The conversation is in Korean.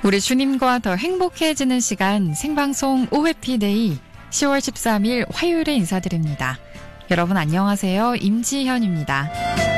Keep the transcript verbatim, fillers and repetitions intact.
우리 주님과 더 행복해지는 시간 생방송 오해피데이 시월 십삼일 화요일에 인사드립니다. 여러분 안녕하세요. 임지현입니다.